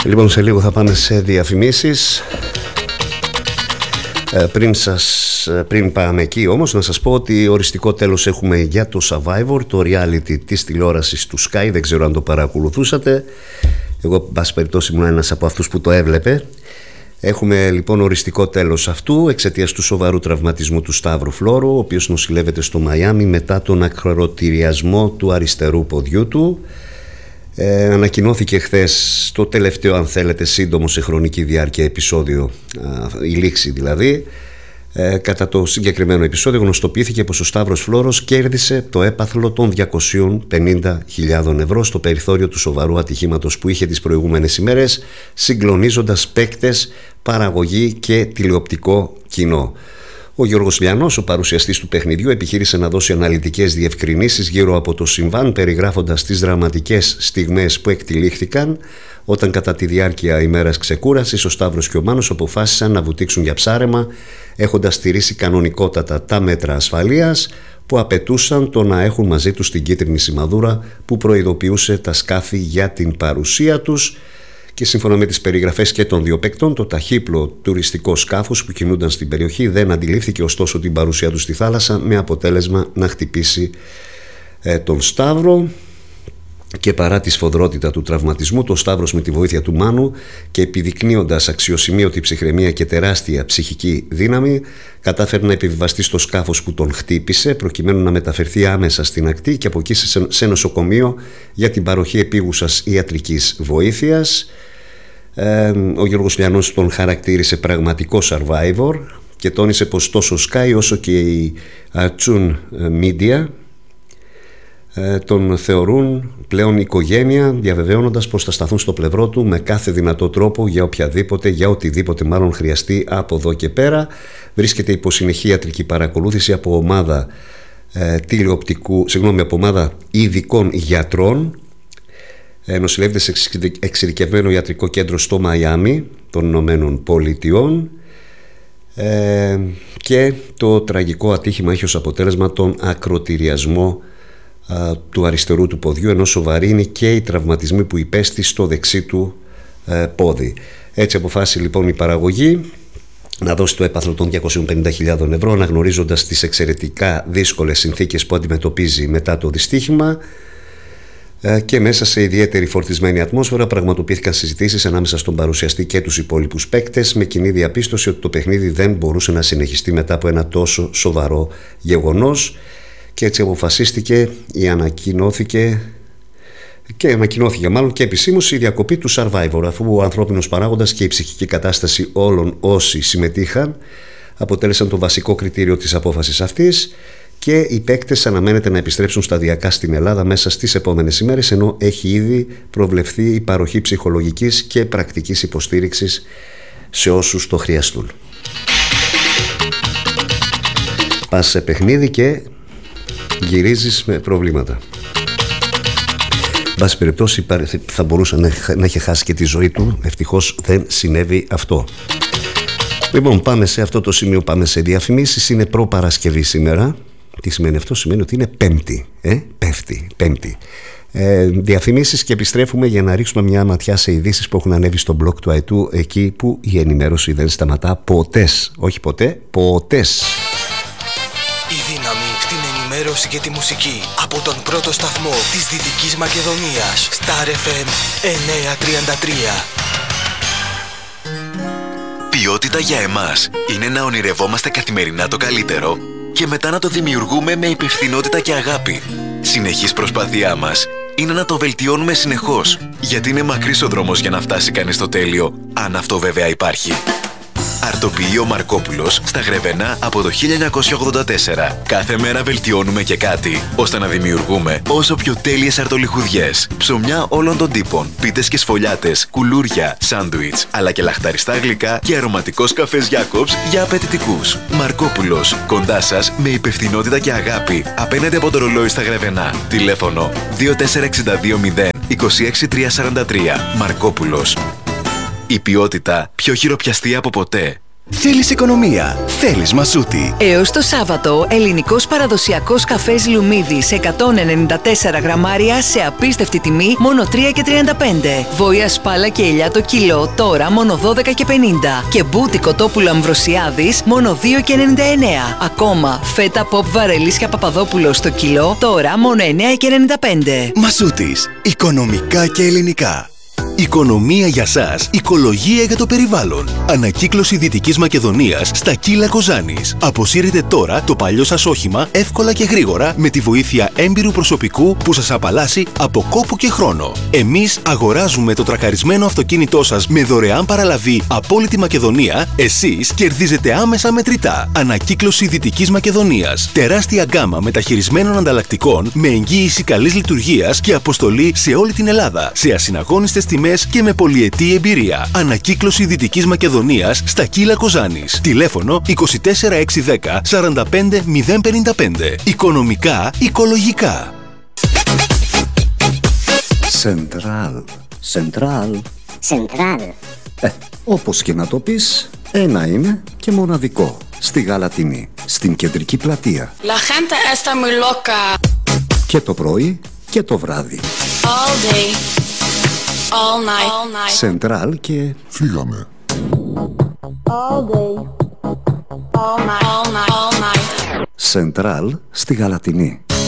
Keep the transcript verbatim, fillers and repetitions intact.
Λοιπόν, σε λίγο θα πάμε σε διαφημίσεις. Ε, πριν, σας, πριν πάμε εκεί όμως, να σας πω ότι οριστικό τέλος έχουμε για το Survivor, το reality της τηλεόρασης του Sky. Δεν ξέρω αν το παρακολουθούσατε. Εγώ, εν πάση περιπτώσει, ήμουν ένας από αυτούς που το έβλεπε. Έχουμε λοιπόν οριστικό τέλος αυτού εξαιτίας του σοβαρού τραυματισμού του Σταύρου Φλόρου, ο οποίος νοσηλεύεται στο Μαϊάμι μετά τον ακροτηριασμό του αριστερού ποδιού του. Ε, ανακοινώθηκε χθες το τελευταίο, αν θέλετε, σύντομο σε χρονική διάρκεια επεισόδιο, α, η λήξη δηλαδή. Ε, κατά το συγκεκριμένο επεισόδιο γνωστοποιήθηκε πως ο Σταύρος Φλόρος κέρδισε το έπαθλο των διακόσιες πενήντα χιλιάδες ευρώ στο περιθώριο του σοβαρού ατυχήματος που είχε τις προηγούμενες ημέρες, συγκλονίζοντας παίκτες, παραγωγή και τηλεοπτικό κοινό. Ο Γιώργος Λιανός, ο παρουσιαστής του παιχνιδιού, επιχείρησε να δώσει αναλυτικές διευκρινήσεις γύρω από το συμβάν, περιγράφοντας τις δραματικές στιγμές που εκτυλίχθηκαν όταν κατά τη διάρκεια ημέρας ξεκούρασης ο Σταύρος και ο Μάνος αποφάσισαν να βουτήξουν για ψάρεμα, έχοντας στηρίσει κανονικότατα τα μέτρα ασφαλείας που απαιτούσαν το να έχουν μαζί τους την κίτρινη σημαδούρα που προειδοποιούσε τα σκάφη για την παρουσία τους. Και σύμφωνα με τις περιγραφές και των δύο παικτών, το ταχύπλο τουριστικό σκάφος που κινούνταν στην περιοχή δεν αντιλήφθηκε ωστόσο την παρουσία του στη θάλασσα, με αποτέλεσμα να χτυπήσει ε, τον Σταύρο. Και παρά τη σφοδρότητα του τραυματισμού, το Σταύρος με τη βοήθεια του Μάνου και επιδεικνύοντας αξιοσημείωτη ψυχραιμία και τεράστια ψυχική δύναμη, κατάφερε να επιβιβαστεί στο σκάφος που τον χτύπησε, προκειμένου να μεταφερθεί άμεσα στην ακτή και από εκεί σε νοσοκομείο για την παροχή επίγουσας ιατρικής βοήθειας. Ε, ο Γιώργος Λιανός τον χαρακτήρισε πραγματικό survivor και τόνισε πως τόσο Sky όσο και η Artsun Media τον θεωρούν πλέον οικογένεια, διαβεβαίωνοντας πως θα σταθούν στο πλευρό του με κάθε δυνατό τρόπο για οποιαδήποτε, για οτιδήποτε μάλλον χρειαστεί από εδώ και πέρα. Βρίσκεται υπό συνεχή ιατρική παρακολούθηση από ομάδα ε, τηλεοπτικού, συγγνώμη, από ομάδα ειδικών γιατρών. Ε, νοσηλεύεται σε εξειδικευμένο ιατρικό κέντρο στο Μαϊάμι των Ηνωμένων Πολιτειών. Ε, και το τραγικό ατύχημα έχει ως αποτέλεσμα τον ακροτηριασμό του αριστερού του ποδιού, ενώ σοβαροί είναι και οι τραυματισμοί που υπέστη στο δεξί του ε, πόδι. Έτσι αποφάσισε λοιπόν η παραγωγή να δώσει το έπαθλο των διακόσιες πενήντα χιλιάδες ευρώ, αναγνωρίζοντας τις εξαιρετικά δύσκολες συνθήκες που αντιμετωπίζει μετά το δυστύχημα, ε, και μέσα σε ιδιαίτερη φορτισμένη ατμόσφαιρα πραγματοποιήθηκαν συζητήσεις ανάμεσα στον παρουσιαστή και τους υπόλοιπους παίκτες, με κοινή διαπίστωση ότι το παιχνίδι δεν μπορούσε να συνεχιστεί μετά από ένα τόσο σοβαρό γεγονός. Και έτσι αποφασίστηκε ή ανακοινώθηκε και ανακοινώθηκε μάλλον και επισήμως η διακοπή του Survivor, αφού ο ανθρώπινος παράγοντας και η ψυχική κατάσταση όλων όσοι συμμετείχαν αποτέλεσαν το βασικό κριτήριο της απόφασης αυτής, και οι παίκτες αναμένεται να επιστρέψουν σταδιακά στην Ελλάδα μέσα στις επόμενες ημέρες, ενώ έχει ήδη προβλεφθεί η παροχή ψυχολογικής και πρακτικής υποστήριξης σε όσους το χρειαστούν. Πας σε παιχνίδι και γυρίζεις με προβλήματα. Εν πάση περιπτώσει θα μπορούσε να έχει χάσει και τη ζωή του. Ευτυχώς δεν συνέβη αυτό. Λοιπόν, πάμε σε αυτό το σημείο, πάμε σε διαφημίσεις. Είναι προ-Παρασκευή σήμερα. Τι σημαίνει αυτό? Σημαίνει ότι είναι Πέμπτη. Ε, πέφτει, Πέμπτη. Ε, διαφημίσεις και επιστρέφουμε για να ρίξουμε μια ματιά σε ειδήσεις που έχουν ανέβει στο blog του Αετού, εκεί που η ενημέρωση δεν σταματά ποτέ. Όχι ποτέ, ποτέ. Η δύναμη στην ενημέρωση και τη μουσική από τον πρώτο σταθμό της Δυτικής Μακεδονίας, Star εφ εμ εννιακόσια τριάντα τρία. Ποιότητα για εμάς είναι να ονειρευόμαστε καθημερινά το καλύτερο και μετά να το δημιουργούμε με υπευθυνότητα και αγάπη. Συνεχής προσπάθειά μας είναι να το βελτιώνουμε συνεχώς, γιατί είναι μακρύς ο δρόμος για να φτάσει κανείς στο τέλειο, αν αυτό βέβαια υπάρχει. Αρτοποιείο Μαρκόπουλος στα Γρεβενά από το χίλια εννιακόσια ογδόντα τέσσερα. Κάθε μέρα βελτιώνουμε και κάτι, ώστε να δημιουργούμε όσο πιο τέλειες αρτολιχουδιές. Ψωμιά όλων των τύπων, πίτες και σφολιάτες, κουλούρια, σάντουιτς, αλλά και λαχταριστά γλυκά και αρωματικός καφές Jacobs για απαιτητικούς. Μαρκόπουλος, κοντά σας με υπευθυνότητα και αγάπη, απέναντι από το ρολόι στα Γρεβενά. Τηλέφωνο δύο τέσσερα έξι δύο μηδέν δύο έξι τρία τέσσερα τρία. Μαρκόπουλος. Η ποιότητα πιο χειροπιαστή από ποτέ. Θέλεις οικονομία, θέλεις Μασούτη. Έως το Σάββατο, ελληνικός παραδοσιακός καφές Λουμίδης εκατόν ενενήντα τέσσερα γραμμάρια σε απίστευτη τιμή, μόνο τρία και τριάντα πέντε. Βόια σπάλα και ελιά το κιλό, τώρα μόνο δώδεκα και πενήντα. Και μπούτι κοτόπουλο Αμβροσιάδης, μόνο δύο και ενενήντα εννέα. Ακόμα, φέτα ποπ βαρελίσια Παπαδόπουλο στο κιλό, τώρα μόνο εννέα και ενενήντα πέντε. Μασούτης, οικονομικά και ελληνικά. Οικονομία για σας, οικολογία για το περιβάλλον. Ανακύκλωση Δυτικής Μακεδονίας στα Κύλα Κοζάνης. Αποσύρετε τώρα το παλιό σας όχημα εύκολα και γρήγορα με τη βοήθεια έμπειρου προσωπικού που σας απαλλάσσει από κόπο και χρόνο. Εμείς αγοράζουμε το τρακαρισμένο αυτοκίνητό σας με δωρεάν παραλαβή από όλη τη Μακεδονία. Εσείς κερδίζετε άμεσα μετρητά. Ανακύκλωση Δυτικής Μακεδονίας. Τεράστια γκάμα μεταχειρισμένων ανταλλακτικών με εγγύηση καλής λειτουργίας και αποστολή σε όλη την Ελλάδα. Σε ασυναγώνιστες τιμές και με πολυετή εμπειρία. Ανακύκλωση Δυτικής Μακεδονίας στα Κύλα Κοζάνης. Τηλέφωνο είκοσι τέσσερα εξακόσια δέκα σαράντα πέντε μηδέν πενήντα πέντε. Οικονομικά, οικολογικά. Σεντράλ. Σεντράλ. Σεντράλ. Ε, όπως και να το πεις, ένα είναι και μοναδικό. Στη Γαλατινή, στην κεντρική πλατεία. La gente está muy loca. Και το πρωί και το βράδυ. All day. All night. All night. Σεντράλ και... Φύγαμε. All day. All night. All night. All night. Σεντράλ στη Γαλατινή.